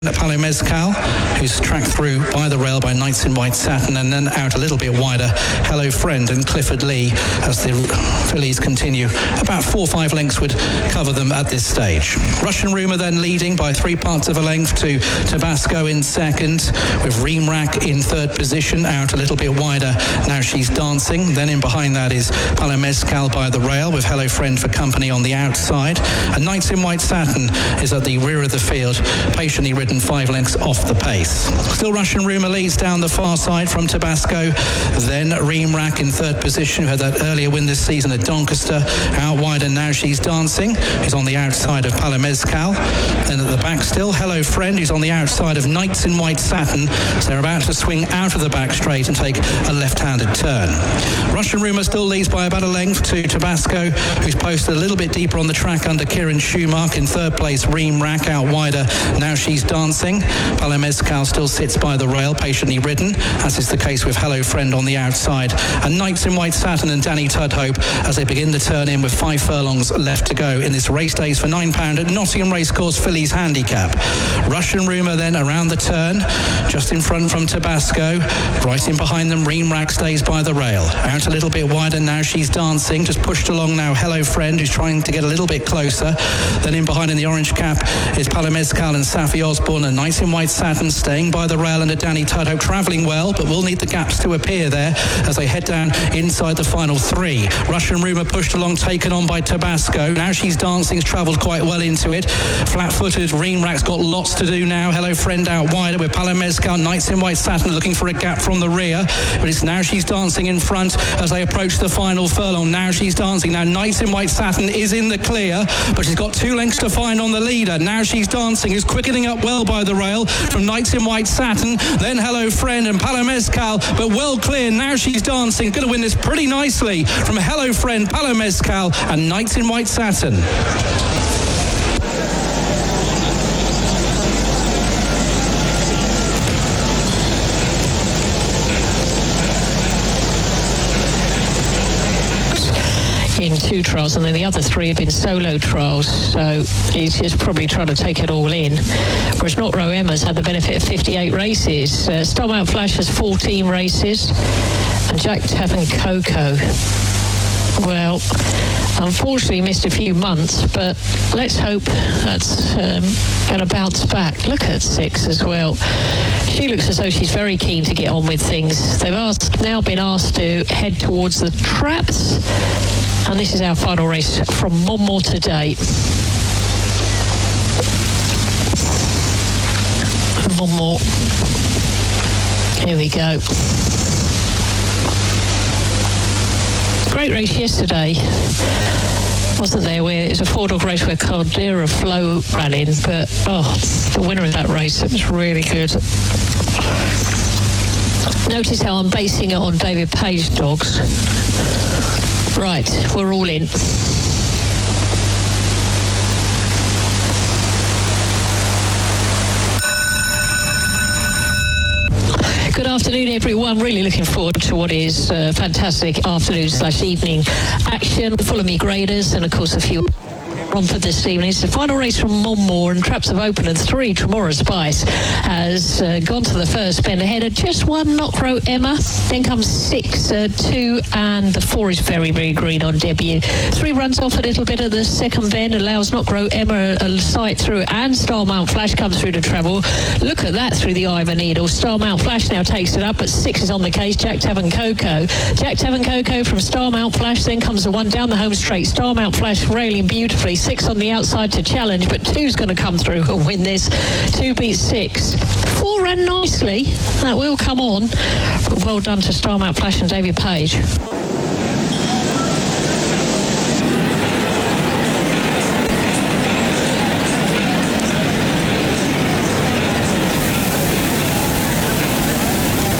Palo Mezcal, who's tracked through by the rail by Knights in White Satin, and then out a little bit wider, Hello Friend and Clifford Lee, as the fillies continue. About 4 or 5 lengths would cover them at this stage. Russian Rumour then leading by 3 parts of a length to Tabasco in second, with Reamrack in third position, out a little bit wider. Now She's Dancing. Then in behind that is Palo Mezcal by the rail, with Hello Friend for company on the outside. And Knights in White Satin is at the rear of the field, patiently ridden 5 lengths off the pace. Still Russian Rumour leads down the far side from Tabasco. Then Reamrack in third position, who had that earlier win this season at Doncaster. Out wide, and Now She's Dancing, who's on the outside of Palo Mezcal. Then at the back still, Hello Friend, who's on the outside of Knights in White Satin. So they're about to swing out of the back straight and take a left-handed turn. Russian Rumour still leads by about a length to Tabasco, who's posted a little bit deeper on the track under Kieran Schumacher. In third place, Reamrack. Out wider, Now She's Dancing. Palo Mezcal still sits by the rail, patiently ridden, as is the case with Hello Friend on the outside. And Knights in White Satin and Danny Tudhope as they begin to turn in with 5 furlongs left to go in this race days for £9 at Nottingham Racecourse Fillies Handicap. Russian Rumour then around the turn, just in front from Tabasco. Right in behind them, Reamrack stays by the rail. Out a little bit wider, Now She's Dancing. Just pushed along now, Hello Friend, who's trying to get a little bit closer. Then in behind in the orange cap is Palo Mezcal and Safi Osborne, and Knights in White Satin staying by the rail under Danny Tudhope, travelling well, but will need the gaps to appear there as they head down inside the final 3. Russian Rumour pushed along, taken on by Tabasco. Now She's Dancing's travelled quite well into it. Flat-footed, Reamrack's got lots to do now. Hello Friend out wider with Palo Mezcal. Knights in White Satin looking for a gap from the rear, but it's Now She's Dancing in front as they approach the final furlong. Now She's Dancing. Now Knights in White Satin is in the clear, but she's got 2 lengths to find on the leader. Now She's Dancing is quickening up well by the rail from Knights in White Satin, then Hello Friend and Palo Mezcal, but well clear. Now She's Dancing, going to win this pretty nicely from Hello Friend, Palo Mezcal and Knights in White Satin. In 2 trials, and then the other 3 have been solo trials, so he's just probably trying to take it all in. Whereas Not Row Emma's had the benefit of 58 races. Starmount Flash has 14 races, and Jack Tavern Coco, well, unfortunately missed a few months, but let's hope that's going to bounce back. Look at 6 as well. She looks as though she's very keen to get on with things. They've now been asked to head towards the traps, and this is our final race from Monmore today. Monmore. Here we go. Great race yesterday, wasn't there? Where it's a 4-dog race where Caldera Flow ran in, but the winner of that race, it was really good. Notice how I'm basing it on David Page dogs. Right, we're all in. Good afternoon, everyone. Really looking forward to what is fantastic afternoon/evening action. Full of me graders and, of course, a few Romford this evening. It's the final race from Monmore, and traps have opened, and 3 Tremora Spice has gone to the first bend ahead of just 1 Not Row Emma. Then comes 6, 2, and the 4 is very, very green on debut. 3 runs off a little bit at the second bend, allows Not Row Emma a sight through, and Starmount Flash comes through to travel. Look at that through the eye of a needle. Starmount Flash now takes it up, but 6 is on the case. Jack Tavern Coco. Jack Tavern Coco from Starmount Flash, then comes the 1 down the home straight. Starmount Flash railing beautifully. 6 on the outside to challenge, but 2's going to come through and win this. 2 beats 6. 4 ran nicely. That will come on. But well done to Starmount Flash and David Page.